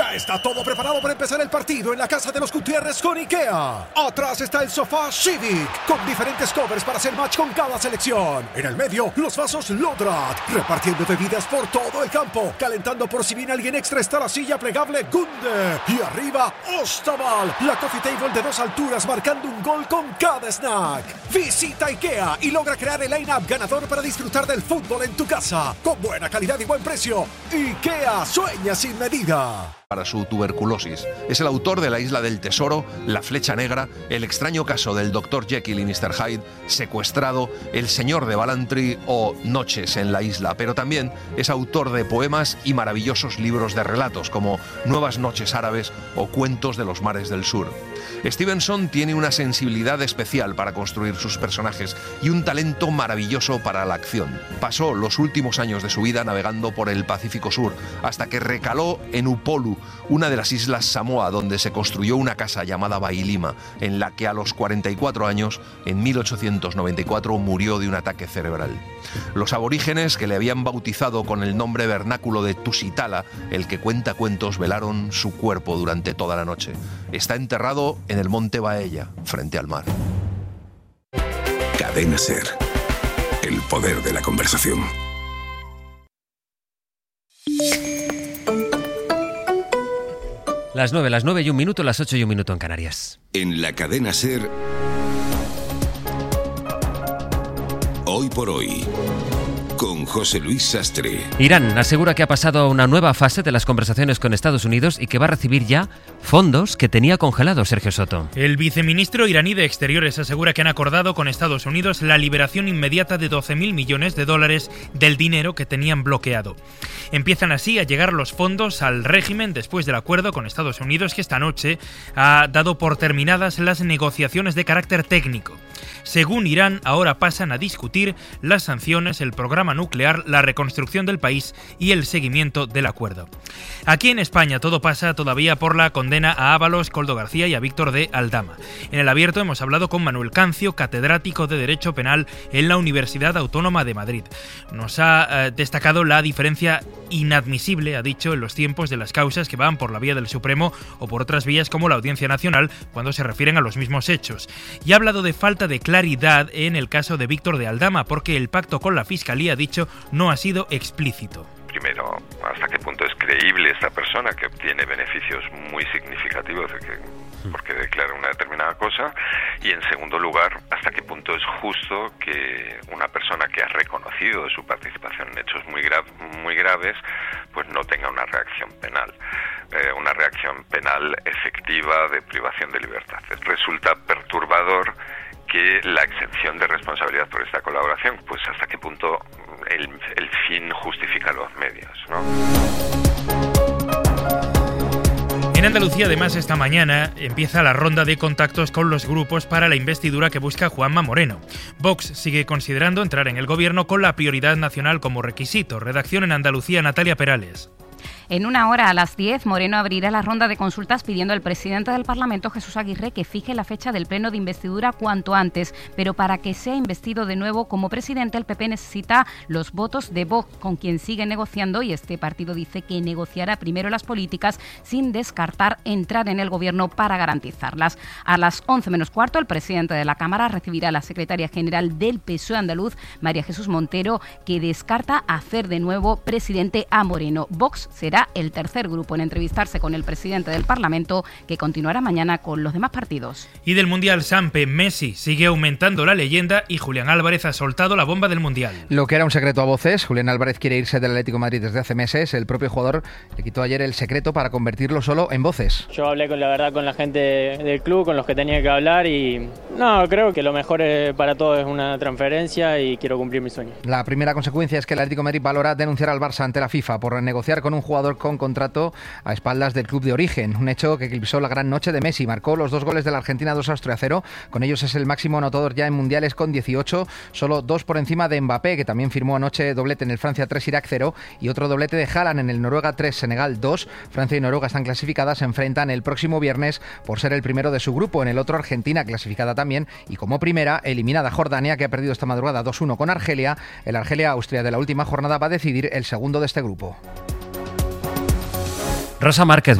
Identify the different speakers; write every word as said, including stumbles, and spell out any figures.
Speaker 1: Ya está todo preparado para empezar el partido en la casa de los Gutiérrez con IKEA. Atrás está el sofá Civic, con diferentes covers para hacer match con cada selección. En el medio, los vasos Lodrat, repartiendo bebidas por todo el campo. Calentando por si viene alguien extra está la silla plegable Gunde. Y arriba, Ostaval, la coffee table de dos alturas marcando un gol con cada snack. Visita IKEA y logra crear el line-up ganador para disfrutar del fútbol en tu casa. Con buena calidad y buen precio. IKEA, sueña sin medida.
Speaker 2: Para su tuberculosis. Es el autor de La Isla del Tesoro, La Flecha Negra, El extraño caso del doctor Jekyll y mister Hyde, Secuestrado, El señor de Ballantrae o Noches en la isla, pero también es autor de poemas y maravillosos libros de relatos como Nuevas noches árabes o Cuentos de los mares del sur. Stevenson tiene una sensibilidad especial para construir sus personajes y un talento maravilloso para la acción. Pasó los últimos años de su vida navegando por el Pacífico Sur, hasta que recaló en Upolu, una de las islas Samoa, donde se construyó una casa llamada Bailima, en la que a los cuarenta y cuatro años, en mil ochocientos noventa y cuatro, murió de un ataque cerebral. Los aborígenes, que le habían bautizado con el nombre vernáculo de Tusitala, el que cuenta cuentos, velaron su cuerpo durante toda la noche. Está enterrado en el monte Baella, frente al mar.
Speaker 3: Cadena SER. El poder de la conversación.
Speaker 4: Las nueve, las nueve y un minuto, las ocho y un minuto en Canarias.
Speaker 3: En la Cadena SER, Hoy por Hoy, con José Luis Sastre.
Speaker 4: Irán asegura que ha pasado a una nueva fase de las conversaciones con Estados Unidos y que va a recibir ya fondos que tenía congelados, Sergio Soto.
Speaker 5: El viceministro iraní de Exteriores asegura que han acordado con Estados Unidos la liberación inmediata de doce mil millones de dólares del dinero que tenían bloqueado. Empiezan así a llegar los fondos al régimen después del acuerdo con Estados Unidos, que esta noche ha dado por terminadas las negociaciones de carácter técnico. Según Irán, ahora pasan a discutir las sanciones, el programa nuclear, la reconstrucción del país y el seguimiento del acuerdo. Aquí en España todo pasa todavía por la condena a Ábalos, Koldo García y a Víctor de Aldama. En el abierto hemos hablado con Manuel Cancio, catedrático de Derecho Penal en la Universidad Autónoma de Madrid. Nos ha eh, destacado la diferencia inadmisible, ha dicho, en los tiempos de las causas que van por la vía del Supremo o por otras vías como la Audiencia Nacional cuando se refieren a los mismos hechos. Y ha hablado de falta de claridad en el caso de Víctor de Aldama porque el pacto con la Fiscalía, ha dicho, no ha sido explícito.
Speaker 6: Primero, ¿hasta qué punto es creíble esta persona que obtiene beneficios muy significativos de que, porque declara una determinada cosa? Y en segundo lugar, ¿hasta qué punto es justo que una persona que ha reconocido su participación en hechos muy, gra- muy graves pues no tenga una reacción penal? Eh, una reacción penal efectiva de privación de libertad. Resulta perturbador que la exención de responsabilidad por esta colaboración, pues hasta qué punto el, el fin justifica los medios, ¿no?
Speaker 5: En Andalucía, además, esta mañana empieza la ronda de contactos con los grupos para la investidura que busca Juanma Moreno. Vox sigue considerando entrar en el gobierno con la prioridad nacional como requisito. Redacción en Andalucía, Natalia Perales.
Speaker 7: En una hora, a las diez, Moreno abrirá la ronda de consultas pidiendo al presidente del Parlamento, Jesús Aguirre, que fije la fecha del pleno de investidura cuanto antes. Pero para que sea investido de nuevo como presidente, el P P necesita los votos de Vox, con quien sigue negociando, y este partido dice que negociará primero las políticas sin descartar entrar en el gobierno para garantizarlas. A las once menos cuarto, el presidente de la Cámara recibirá a la secretaria general del P S O E andaluz, María Jesús Montero, que descarta hacer de nuevo presidente a Moreno. Vox será el tercer grupo en entrevistarse con el presidente del Parlamento, que continuará mañana con los demás partidos.
Speaker 5: Y del Mundial Sampe, Messi sigue aumentando la leyenda y Julián Álvarez ha soltado la bomba del Mundial.
Speaker 8: Lo que era un secreto a voces, Julián Álvarez quiere irse del Atlético de Madrid desde hace meses. El propio jugador le quitó ayer el secreto para convertirlo solo en voces.
Speaker 9: Yo hablé con la verdad con la gente del club, con los que tenía que hablar, y no, creo que lo mejor para todos es una transferencia y quiero cumplir mi sueño.
Speaker 8: La primera consecuencia es que el Atlético de Madrid valora denunciar al Barça ante la FIFA por renegociar con un jugador con contrato a espaldas del club de origen, un hecho que eclipsó la gran noche de Messi. Marcó los dos goles de la Argentina dos a cero, con ellos es el máximo anotador ya en mundiales con dieciocho, solo dos por encima de Mbappé, que también firmó anoche doblete en el Francia tres Irak cero y otro doblete de Haaland en el Noruega tres Senegal dos. Francia y Noruega están clasificadas, se enfrentan el próximo viernes por ser el primero de su grupo. En el otro, Argentina clasificada también y como primera eliminada Jordania, que ha perdido esta madrugada dos uno con Argelia. El Argelia-Austria de la última jornada va a decidir el segundo de este grupo.
Speaker 4: Rosa Márquez.